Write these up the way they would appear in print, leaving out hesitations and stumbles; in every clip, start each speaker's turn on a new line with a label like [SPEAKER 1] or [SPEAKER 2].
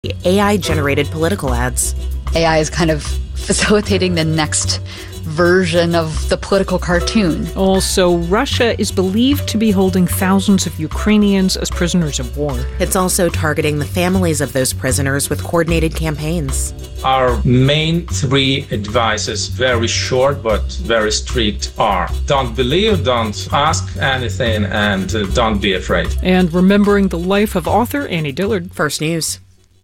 [SPEAKER 1] AI-generated political ads.
[SPEAKER 2] AI is kind of facilitating the next version of the political cartoon.
[SPEAKER 3] Also, Russia is believed to be holding thousands of Ukrainians as prisoners of war.
[SPEAKER 1] It's also targeting the families of those prisoners with coordinated campaigns.
[SPEAKER 4] Our main three advices, very short but very strict, are: don't believe, don't ask anything, and don't be afraid.
[SPEAKER 3] And remembering the life of author Annie Dillard.
[SPEAKER 1] First News.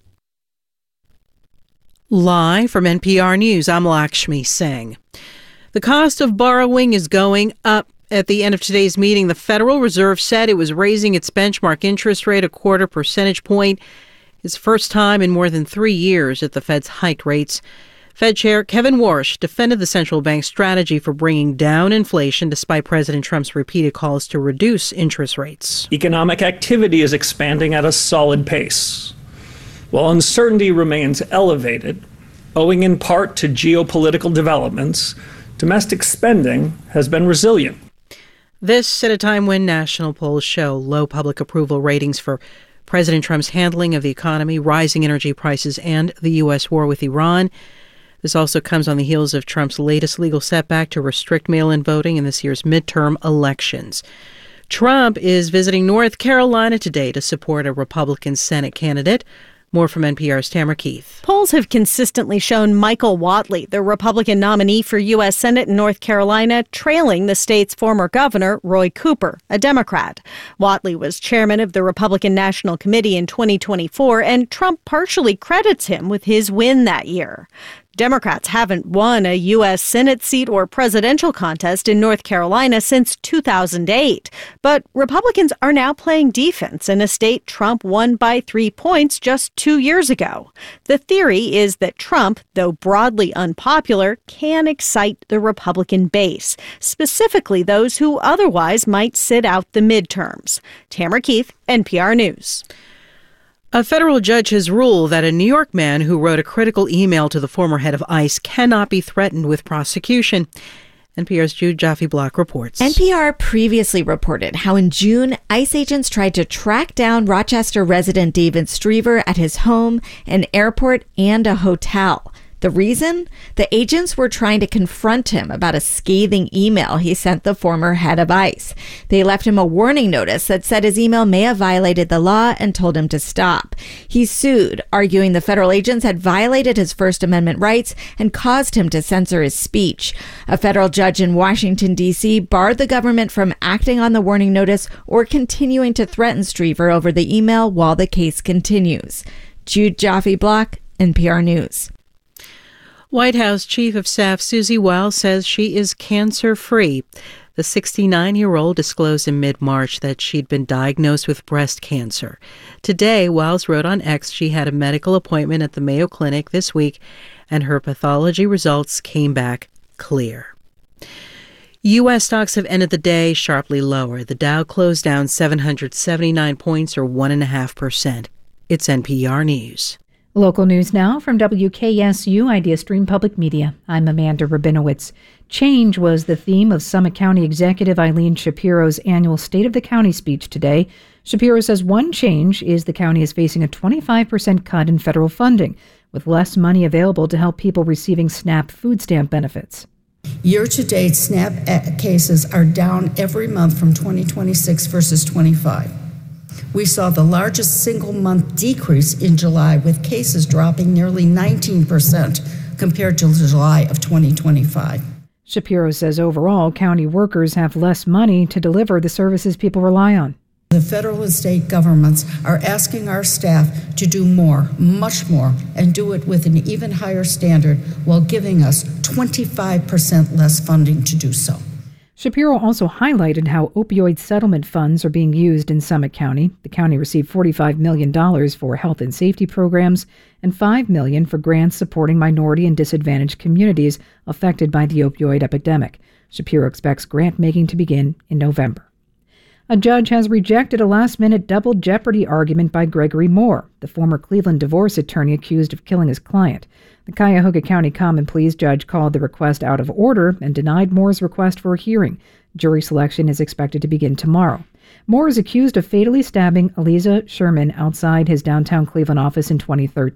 [SPEAKER 5] Live from NPR News, I'm Lakshmi Singh. The cost of borrowing is going up. At the end of today's meeting, the Federal Reserve said it was raising its benchmark interest rate a 0.25 percentage point. It's the first time in more than 3 years that the Fed's hiked rates. Fed Chair Kevin Warsh defended the central bank's strategy for bringing down inflation despite President Trump's repeated calls to reduce interest rates.
[SPEAKER 6] Economic activity is expanding at a solid pace, while uncertainty remains elevated, owing in part to geopolitical developments. Domestic spending has been resilient.
[SPEAKER 5] This at a time when national polls show low public approval ratings for President Trump's handling of the economy, rising energy prices, and the U.S. war with Iran. This also comes on the heels of Trump's latest legal setback to restrict mail-in voting in this year's midterm elections. Trump is visiting North Carolina today to support a Republican Senate candidate. More from NPR's Tamara Keith.
[SPEAKER 7] Polls have consistently shown Michael Whatley, the Republican nominee for U.S. Senate in North Carolina, trailing the state's former governor, Roy Cooper, a Democrat. Whatley was chairman of the Republican National Committee in 2024, and Trump partially credits him with his win that year. Democrats haven't won a U.S. Senate seat or presidential contest in North Carolina since 2008. But Republicans are now playing defense in a state Trump won by 3 points just 2 years ago. The theory is that Trump, though broadly unpopular, can excite the Republican base, specifically those who otherwise might sit out the midterms. Tamara Keith, NPR News.
[SPEAKER 5] A federal judge has ruled that a New York man who wrote a critical email to the former head of ICE cannot be threatened with prosecution. NPR's Jude Jaffe-Block reports.
[SPEAKER 8] NPR previously reported how in June, ICE agents tried to track down Rochester resident David Striever at his home, an airport, and a hotel. The reason? The agents were trying to confront him about a scathing email he sent the former head of ICE. They left him a warning notice that said his email may have violated the law and told him to stop. He sued, arguing the federal agents had violated his First Amendment rights and caused him to censor his speech. A federal judge in Washington, D.C. barred the government from acting on the warning notice or continuing to threaten Striever over the email while the case continues. Jude Jaffe-Block, NPR News.
[SPEAKER 5] White House Chief of Staff Susie Wiles says she is cancer-free. The 69-year-old disclosed in mid-March that she'd been diagnosed with breast cancer. Today, Wiles wrote on X she had a medical appointment at the Mayo Clinic this week, and her pathology results came back clear. U.S. stocks have ended the day sharply lower. The Dow closed down 779 points, or 1.5%. It's NPR News.
[SPEAKER 9] Local news now from WKSU Idea Stream Public Media. I'm Amanda Rabinowitz. Change was the theme of Summit County Executive Eileen Shapiro's annual State of the County speech today. Shapiro says one change is the county is facing a 25% cut in federal funding, with less money available to help people receiving SNAP food stamp benefits.
[SPEAKER 10] Year-to-date, SNAP cases are down every month from 2026 versus 25. We saw the largest single-month decrease in July, with cases dropping nearly 19% compared to July of 2025.
[SPEAKER 9] Shapiro says overall, county workers have less money to deliver the services people rely on.
[SPEAKER 10] The federal and state governments are asking our staff to do more, much more, and do it with an even higher standard while giving us 25% less funding to do so.
[SPEAKER 9] Shapiro also highlighted how opioid settlement funds are being used in Summit County. The county received $45 million for health and safety programs and $5 million for grants supporting minority and disadvantaged communities affected by the opioid epidemic. Shapiro expects grant-making to begin in November. A judge has rejected a last-minute double jeopardy argument by Gregory Moore, the former Cleveland divorce attorney accused of killing his client. The Cuyahoga County Common Pleas judge called the request out of order and denied Moore's request for a hearing. Jury selection is expected to begin tomorrow. Moore is accused of fatally stabbing Eliza Sherman outside his downtown Cleveland office in 2013.